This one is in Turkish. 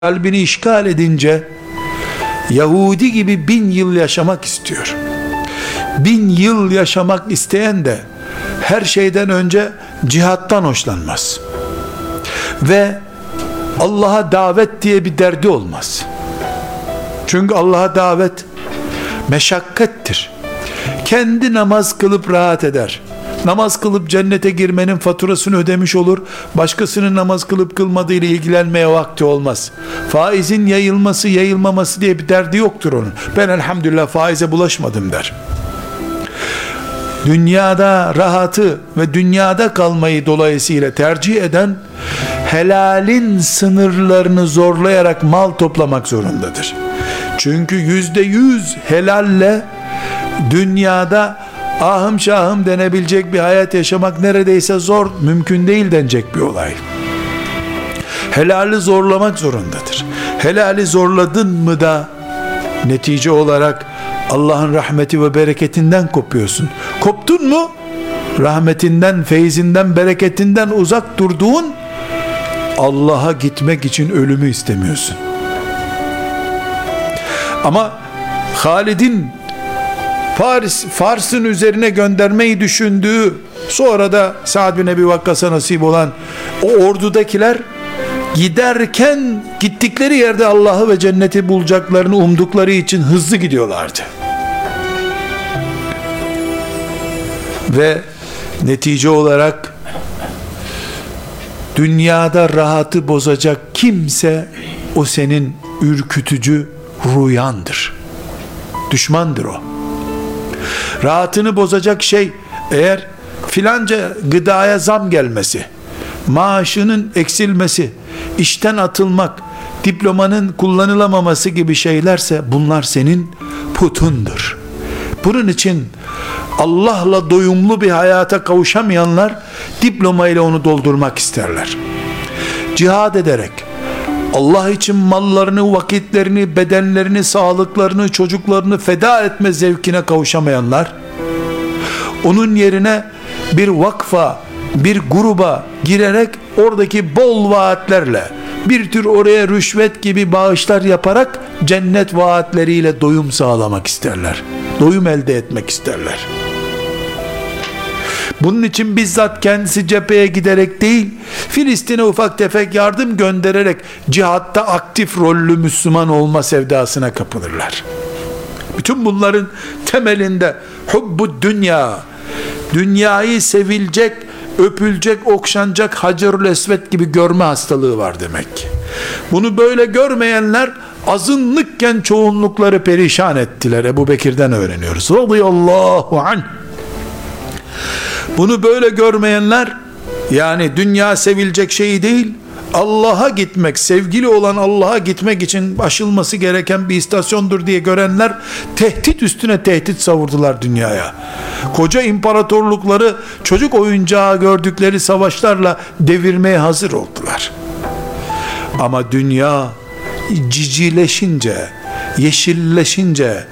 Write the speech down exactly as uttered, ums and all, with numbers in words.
kalbini işgal edince Yahudi gibi bin yıl yaşamak istiyor. Bin yıl yaşamak isteyen de her şeyden önce cihattan hoşlanmaz. Ve Allah'a davet diye bir derdi olmaz. Çünkü Allah'a davet meşakkattir. Kendi namaz kılıp rahat eder. Namaz kılıp cennete girmenin faturasını ödemiş olur. Başkasının namaz kılıp kılmadığı ile ilgilenmeye vakti olmaz. Faizin yayılması yayılmaması diye bir derdi yoktur onun. Ben elhamdülillah faize bulaşmadım der. Dünyada rahatı ve dünyada kalmayı dolayısıyla tercih eden, helalin sınırlarını zorlayarak mal toplamak zorundadır. Çünkü yüzde yüz helalle dünyada ahım şahım denebilecek bir hayat yaşamak neredeyse zor, mümkün değil denecek bir olay. Helali zorlamak zorundadır. Helali zorladın mı da netice olarak Allah'ın rahmeti ve bereketinden kopuyorsun. Koptun mu? Rahmetinden, feyzinden, bereketinden uzak durduğun, Allah'a gitmek için ölümü istemiyorsun. Ama Halid'in Paris, Fars'ın üzerine göndermeyi düşündüğü, sonra da Sa'd bin Ebi Vakkas'a nasip olan o ordudakiler giderken gittikleri yerde Allah'ı ve cenneti bulacaklarını umdukları için hızlı gidiyorlardı. Ve netice olarak dünyada rahatı bozacak kimse o senin ürkütücü rüyandır. Düşmandır o. Rahatını bozacak şey, eğer filanca gıdaya zam gelmesi, maaşının eksilmesi, işten atılmak, diplomanın kullanılamaması gibi şeylerse, bunlar senin putundur. Bunun için Allah'la doyumlu bir hayata kavuşamayanlar diploma ile onu doldurmak isterler. Cihad ederek Allah için mallarını, vakitlerini, bedenlerini, sağlıklarını, çocuklarını feda etme zevkine kavuşamayanlar, onun yerine bir vakfa, bir gruba girerek oradaki bol vaatlerle, bir tür oraya rüşvet gibi bağışlar yaparak cennet vaatleriyle doyum sağlamak isterler. Doyum elde etmek isterler. Bunun için bizzat kendisi cepheye giderek değil, Filistin'e ufak tefek yardım göndererek cihatta aktif rollü Müslüman olma sevdasına kapılırlar. Bütün bunların temelinde hubbu dünya, dünyayı sevilecek, öpülecek, okşanacak Hacerül Esved gibi görme hastalığı var demek ki. Bunu böyle görmeyenler azınlıkken çoğunlukları perişan ettiler. Ebu Bekir'den öğreniyoruz. Radıyallahu anh. Bunu böyle görmeyenler, yani dünya sevilecek şey değil, Allah'a gitmek, sevgili olan Allah'a gitmek için aşılması gereken bir istasyondur diye görenler, tehdit üstüne tehdit savurdular dünyaya. Koca imparatorlukları çocuk oyuncağı gördükleri savaşlarla devirmeye hazır oldular. Ama dünya cicileşince, yeşilleşince,